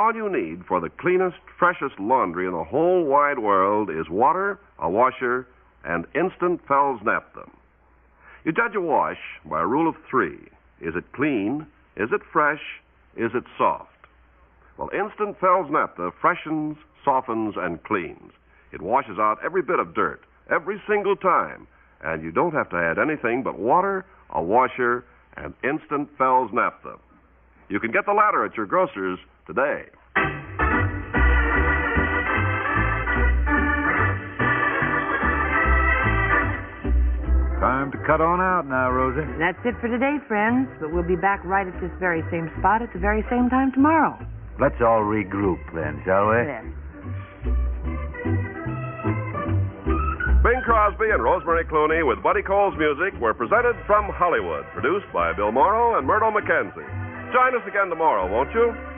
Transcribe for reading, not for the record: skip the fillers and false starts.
all you need for the cleanest, freshest laundry in the whole wide world is water, a washer, and instant Fels naphtha. You judge a wash by a rule of 3. Is it clean? Is it fresh? Is it soft? Well, instant Fels naphtha freshens, softens, and cleans. It washes out every bit of dirt, every single time, and you don't have to add anything but water, a washer, and instant Fels naphtha. You can get the latter at your grocer's today. Time to cut on out now, Rosie. That's it for today, friends. But we'll be back right at this very same spot at the very same time tomorrow. Let's all regroup then, shall we? Yes. Bing Crosby and Rosemary Clooney with Buddy Cole's music were presented from Hollywood, produced by Bill Morrow and Murdo McKenzie. Join us again tomorrow, won't you?